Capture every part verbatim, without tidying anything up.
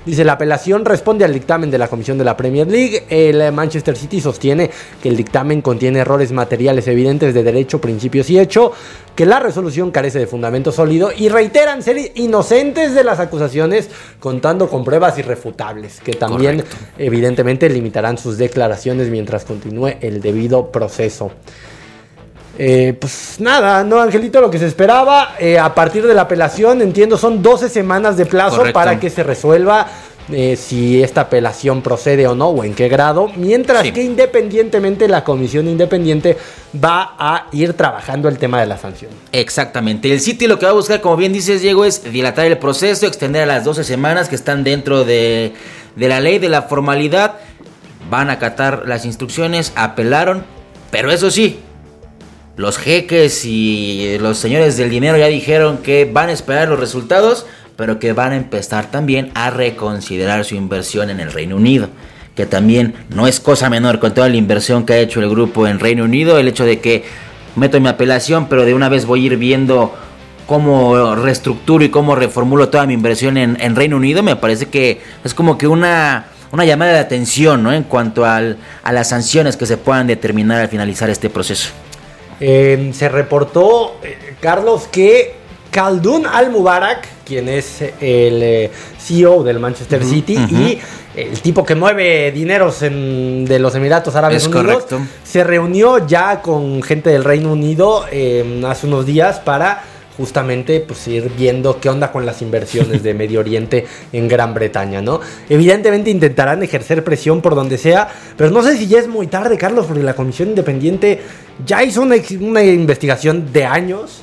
Dice, la apelación responde al dictamen de la Comisión de la Premier League. El Manchester City sostiene que el dictamen contiene errores materiales evidentes de derecho, principios y hecho, que la resolución carece de fundamento sólido y reiteran ser inocentes de las acusaciones, contando con pruebas irrefutables, que también Correcto. evidentemente limitarán sus declaraciones mientras continúe el debido proceso. Eh, pues nada, no, Angelito, lo que se esperaba eh, a partir de la apelación, entiendo, son doce semanas de plazo Correcto. para que se resuelva eh, si esta apelación procede o no, o en qué grado, mientras sí. que independientemente la comisión independiente va a ir trabajando el tema de la sanción. Exactamente, el City lo que va a buscar, como bien dices, Diego, es dilatar el proceso, extender a las doce semanas que están dentro de, de la ley, de la formalidad. Van a acatar las instrucciones, apelaron, pero eso sí, los jeques y los señores del dinero ya dijeron que van a esperar los resultados, pero que van a empezar también a reconsiderar su inversión en el Reino Unido, que también no es cosa menor con toda la inversión que ha hecho el grupo en Reino Unido. El hecho de que meto mi apelación, pero de una vez voy a ir viendo cómo reestructuro y cómo reformulo toda mi inversión en, en Reino Unido, me parece que es como que una... una llamada de atención, ¿no?, en cuanto al, a las sanciones que se puedan determinar al finalizar este proceso. Eh, se reportó, eh, Carlos, que Khaldun Al-Mubarak, quien es el eh, C E O del Manchester uh-huh, City uh-huh. y el tipo que mueve dineros en, de los Emiratos Árabes es Unidos, correcto. se reunió ya con gente del Reino Unido eh, hace unos días para justamente pues ir viendo qué onda con las inversiones de Medio Oriente en Gran Bretaña, ¿no? Evidentemente intentarán ejercer presión por donde sea, pero no sé si ya es muy tarde, Carlos, porque la Comisión Independiente ya hizo una, una investigación de años,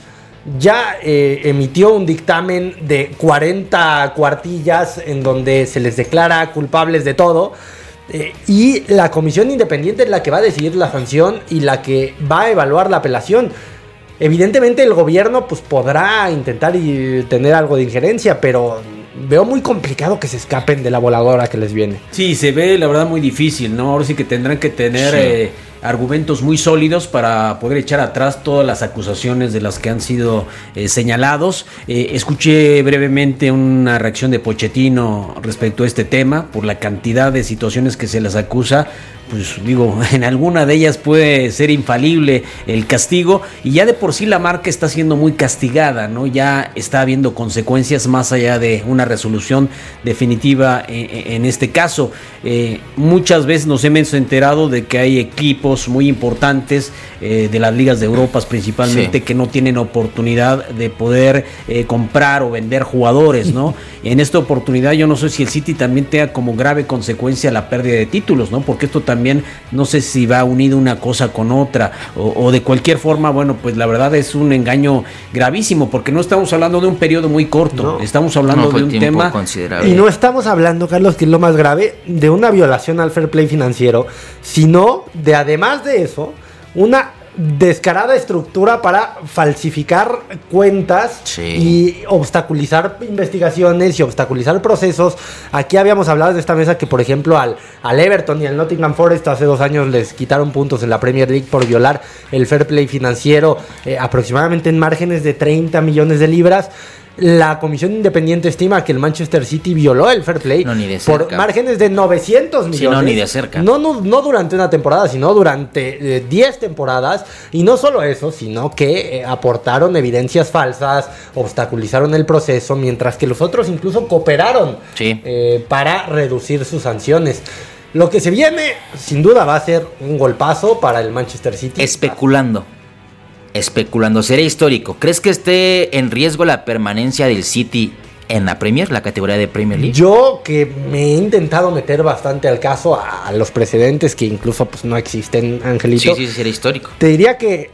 ya eh, emitió un dictamen de cuarenta cuartillas en donde se les declara culpables de todo, eh, y la Comisión Independiente es la que va a decidir la sanción y la que va a evaluar la apelación. Evidentemente el gobierno pues podrá intentar y tener algo de injerencia, pero veo muy complicado que se escapen de la voladora que les viene. Sí, se ve la verdad muy difícil, ¿no? Ahora sí que tendrán que tener sí. eh, argumentos muy sólidos para poder echar atrás todas las acusaciones de las que han sido eh, señalados. Eh, escuché brevemente una reacción de Pochettino respecto a este tema, por la cantidad de situaciones que se les acusa. Pues digo, en alguna de ellas puede ser infalible el castigo, y ya de por sí la marca está siendo muy castigada, ¿no? Ya está habiendo consecuencias más allá de una resolución definitiva en, en este caso. Eh, muchas veces nos hemos enterado de que hay equipos muy importantes eh, de las ligas de Europa principalmente sí. que no tienen oportunidad de poder eh, comprar o vender jugadores, ¿no? En esta oportunidad yo no sé si el City también tenga como grave consecuencia la pérdida de títulos, ¿no? Porque esto también También no sé si va unido una cosa con otra o, o de cualquier forma. Bueno, pues la verdad es un engaño gravísimo, porque no estamos hablando de un periodo muy corto, no, estamos hablando no, de un tema considerable. Y no estamos hablando, Carlos, que es lo más grave, de una violación al fair play financiero, sino de, además de eso, una descarada estructura para falsificar cuentas sí. y obstaculizar investigaciones y obstaculizar procesos. Aquí habíamos hablado de esta mesa que, por ejemplo, al, al Everton y al Nottingham Forest hace dos años les quitaron puntos en la Premier League por violar el fair play financiero, eh, aproximadamente en márgenes de treinta millones de libras. La Comisión Independiente estima que el Manchester City violó el fair play no, ni de cerca. por márgenes de novecientos millones. Sí, no, ni de cerca. No, no, no durante una temporada, sino durante eh, diez temporadas. Y no solo eso, sino que eh, aportaron evidencias falsas, obstaculizaron el proceso, mientras que los otros incluso cooperaron sí. eh, para reducir sus sanciones. Lo que se viene, sin duda, va a ser un golpazo para el Manchester City. Especulando. Especulando, será histórico. ¿Crees que esté en riesgo la permanencia del City en la Premier, la categoría de Premier League? Yo, que me he intentado meter bastante al caso, a, a los precedentes que incluso pues no existen, Angelito. Sí, sí, será histórico. Te diría que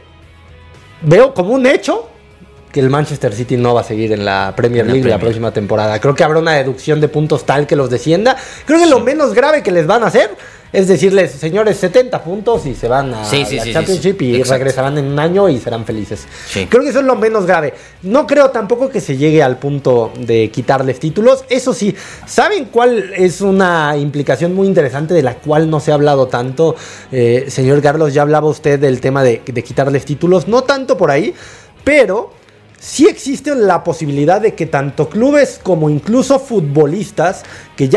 veo como un hecho que el Manchester City no va a seguir en la Premier League la, Premier. la próxima temporada. Creo que habrá una deducción de puntos tal que los descienda. Creo que sí. lo menos grave que les van a hacer es decirles, señores, setenta puntos y se van a sí, sí, la sí, Championship sí, sí. y Exacto. regresarán en un año y serán felices. Sí. Creo que eso es lo menos grave. No creo tampoco que se llegue al punto de quitarles títulos. Eso sí, ¿saben cuál es una implicación muy interesante de la cual no se ha hablado tanto? Eh, señor Carlos, ya hablaba usted del tema de, de quitarles títulos. No tanto por ahí, pero sí existe la posibilidad de que tanto clubes como incluso futbolistas que ya